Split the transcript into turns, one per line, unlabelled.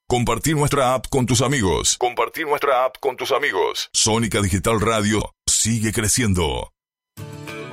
Compartí nuestra app con tus amigos. Compartí nuestra app con tus amigos. Sónica Digital Radio sigue creciendo.